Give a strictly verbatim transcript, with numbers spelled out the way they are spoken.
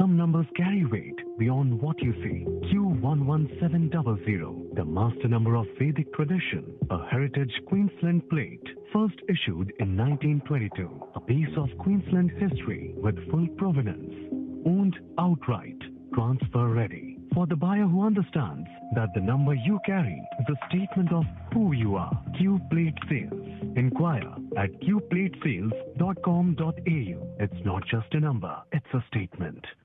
Some numbers carry weight beyond what you see. Q one one seven zero zero, the master number of Vedic tradition, a heritage Queensland plate, first issued in nineteen twenty-two. A piece of Queensland history with full provenance, owned outright, transfer ready. For the buyer who understands that the number you carry is a statement of who you are. Q Plate Sales. Inquire at q plate sales dot com dot a u. It's not just a number, it's a statement.